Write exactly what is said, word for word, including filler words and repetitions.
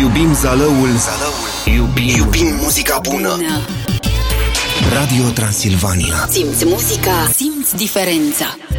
Iubim Zalăul, Zalăul. Iubim. Iubim muzica bună. bună Radio Transilvania. Simți muzica, simți diferența.